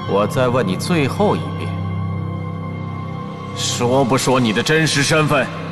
我再问你最后一遍， 说不说你的真实身份？